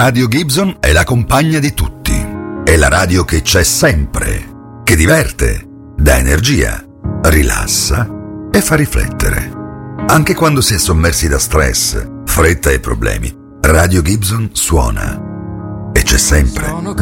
Radio Gibson è la compagna di tutti. È la radio che c'è sempre, che diverte, dà energia, rilassa e fa riflettere. Anche quando si è sommersi da stress, fretta e problemi, Radio Gibson suona. E c'è sempre